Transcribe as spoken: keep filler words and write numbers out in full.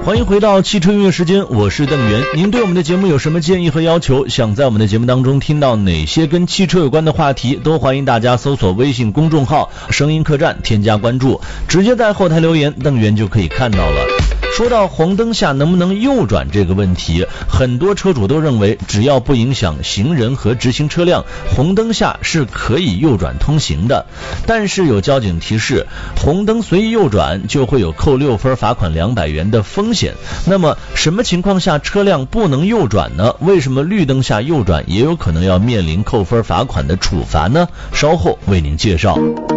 欢迎回到汽车音乐时间，我是邓源。您对我们的节目有什么建议和要求？想在我们的节目当中听到哪些跟汽车有关的话题，都欢迎大家搜索微信公众号声音客栈，添加关注，直接在后台留言，邓源就可以看到了。说到红灯下能不能右转这个问题，很多车主都认为只要不影响行人和直行车辆，红灯下是可以右转通行的。但是有交警提示，红灯随意右转就会有扣六分罚款两百元的风险。那么什么情况下车辆不能右转呢？为什么绿灯下右转也有可能要面临扣分罚款的处罚呢？稍后为您介绍。